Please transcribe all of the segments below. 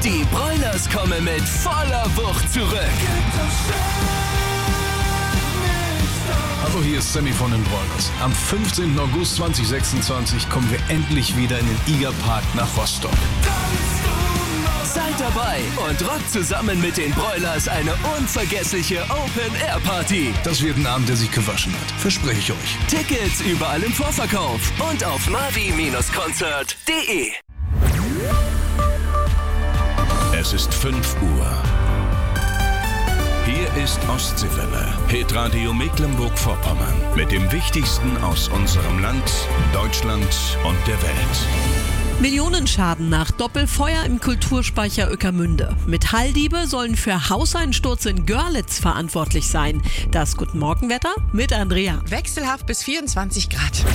Die Broilers kommen mit voller Wucht zurück. Hallo, hier ist Sammy von den Broilers. Am 15. August 2026 kommen wir endlich wieder in den IGA-Park nach Rostock. Seid dabei und rockt zusammen mit den Broilers eine unvergessliche Open-Air-Party. Das wird ein Abend, der sich gewaschen hat. Verspreche ich euch. Tickets überall im Vorverkauf und auf mavi-concert.de. Es ist 5 Uhr. Hier ist Ostseewelle, Hitradio Mecklenburg-Vorpommern. Mit dem Wichtigsten aus unserem Land, Deutschland und der Welt. Millionenschaden nach Doppelfeuer im Kulturspeicher Ueckermünde. Metalldiebe sollen für Hauseinsturz in Görlitz verantwortlich sein. Das Guten Morgenwetter mit Andrea. Wechselhaft bis 24 Grad.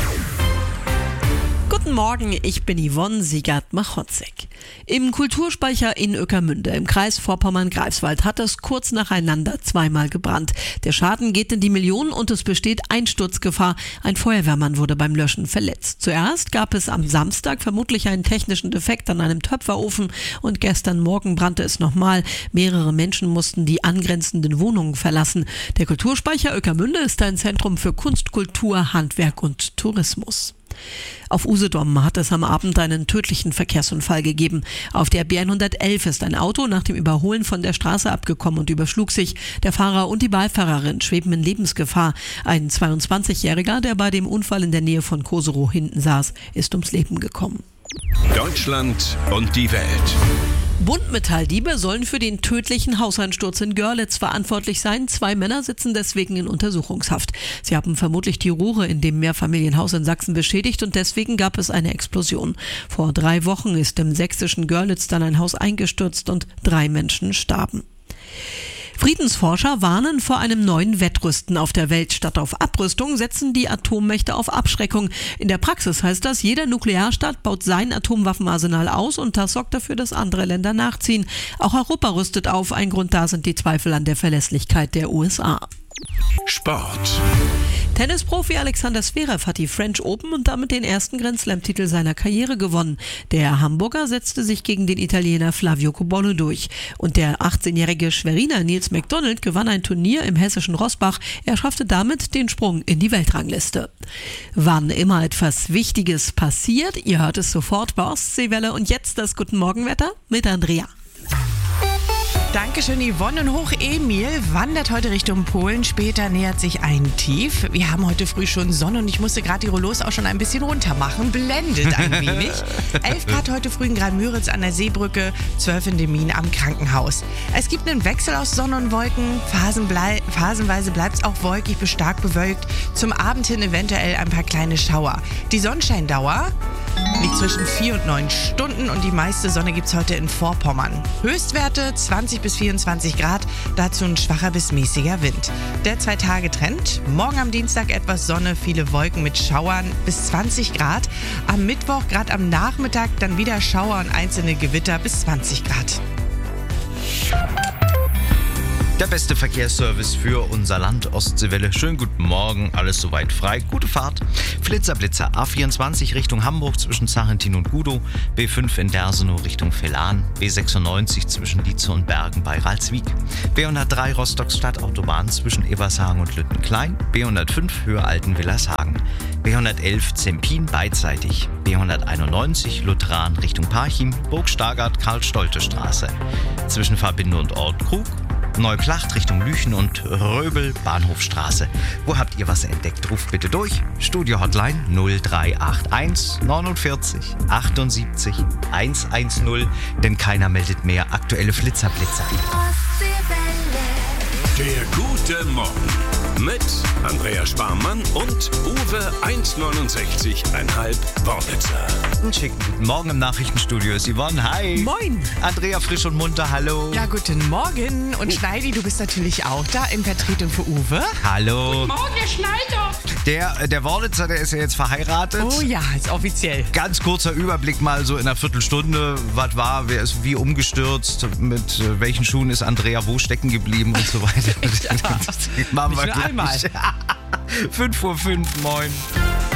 Guten Morgen, ich bin Yvonne Siegert-Machotzek. Im Kulturspeicher in Ueckermünde im Kreis Vorpommern-Greifswald hat es kurz nacheinander zweimal gebrannt. Der Schaden geht in die Millionen und es besteht Einsturzgefahr. Ein Feuerwehrmann wurde beim Löschen verletzt. Zuerst gab es am Samstag vermutlich einen technischen Defekt an einem Töpferofen und gestern Morgen brannte es nochmal. Mehrere Menschen mussten die angrenzenden Wohnungen verlassen. Der Kulturspeicher Ueckermünde ist ein Zentrum für Kunst, Kultur, Handwerk und Tourismus. Auf Usedom hat es am Abend einen tödlichen Verkehrsunfall gegeben. Auf der B111 ist ein Auto nach dem Überholen von der Straße abgekommen und überschlug sich. Der Fahrer und die Beifahrerin schweben in Lebensgefahr. Ein 22-Jähriger, der bei dem Unfall in der Nähe von Koserow hinten saß, ist ums Leben gekommen. Deutschland und die Welt. Buntmetalldiebe sollen für den tödlichen Hauseinsturz in Görlitz verantwortlich sein. 2 Männer sitzen deswegen in Untersuchungshaft. Sie haben vermutlich die Rohre in dem Mehrfamilienhaus in Sachsen beschädigt und deswegen gab es eine Explosion. Vor 3 Wochen ist im sächsischen Görlitz dann ein Haus eingestürzt und 3 Menschen starben. Friedensforscher warnen vor einem neuen Wettrüsten auf der Welt. Statt auf Abrüstung setzen die Atommächte auf Abschreckung. In der Praxis heißt das, jeder Nuklearstaat baut sein Atomwaffenarsenal aus und das sorgt dafür, dass andere Länder nachziehen. Auch Europa rüstet auf. Ein Grund da sind die Zweifel an der Verlässlichkeit der USA. Sport. Tennisprofi Alexander Zverev hat die French Open und damit den ersten Grand Slam-Titel seiner Karriere gewonnen. Der Hamburger setzte sich gegen den Italiener Flavio Cobollo durch. Und der 18-jährige Schweriner Nils McDonald gewann ein Turnier im hessischen Roßbach. Er schaffte damit den Sprung in die Weltrangliste. Wann immer etwas Wichtiges passiert, ihr hört es sofort bei Ostseewelle. Und jetzt das Guten Morgenwetter mit Andrea. Dankeschön, Yvonne. Und Hoch Emil wandert heute Richtung Polen. Später nähert sich ein Tief. Wir haben heute früh schon Sonne und ich musste gerade die Rollos auch schon ein bisschen runter machen. Blendet ein wenig. 11 Grad heute früh in Graal-Müritz an der Seebrücke, 12 in Demmin am Krankenhaus. Es gibt einen Wechsel aus Sonne und Wolken. Phasenweise bleibt es auch wolkig bis stark bewölkt. Zum Abend hin eventuell ein paar kleine Schauer. Die Sonnenscheindauer liegt zwischen 4 und 9 Stunden und die meiste Sonne gibt es heute in Vorpommern. Höchstwerte 20 bis 24 Grad, dazu ein schwacher bis mäßiger Wind. Der 2-Tage-Trend, morgen am Dienstag etwas Sonne, viele Wolken mit Schauern bis 20 Grad. Am Mittwoch, gerade am Nachmittag, dann wieder Schauer und einzelne Gewitter bis 20 Grad. Der beste Verkehrsservice für unser Land, Ostseewelle. Schönen guten Morgen, alles soweit frei, gute Fahrt. Flitzer, A24 Richtung Hamburg zwischen Zachentin und Gudow, B5 in Dersenow Richtung Velan, B96 zwischen Lietze und Bergen bei Ralswiek, B103 Rostock Stadtautobahn zwischen Ebershagen und Lüttenklein, B105 Höhe Altenwillershagen, B111 Zempin beidseitig, B191 Lutheran Richtung Parchim, Burg Stargard Karl-Stolte-Straße, zwischen Verbinde und Ortkrug, Neuplacht Richtung Lüchen und Röbel Bahnhofstraße. Wo habt ihr was entdeckt? Ruft bitte durch. Studio Hotline 0381 49 78 110, denn keiner meldet mehr aktuelle Flitzerblitzer. Der gute Morgen mit Andrea Sparmann und Uwe 1,69,5 Wortwitzer. Einen schicken guten Morgen im Nachrichtenstudio ist Yvonne. Hi. Moin. Andrea frisch und munter, hallo. Ja, guten Morgen. Und Schneidi, du bist natürlich auch da in Vertretung für Uwe. Hallo. Guten Morgen, Herr Schneider. Der Worlitzer, der ist ja jetzt verheiratet. Oh ja, ist offiziell. Ganz kurzer Überblick mal so in einer Viertelstunde. Was war, wer ist wie umgestürzt, mit welchen Schuhen ist Andrea wo stecken geblieben und so weiter. Ja. Machen wir Nicht nur gleich. einmal. 5:05 Uhr, moin.